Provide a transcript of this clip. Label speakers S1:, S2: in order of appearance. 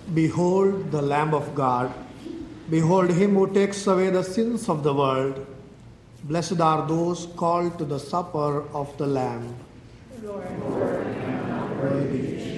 S1: Behold the Lamb of God. Behold him who takes away the sins of the world. Blessed are those called to the supper of the Lamb.
S2: Lord, I am not worthy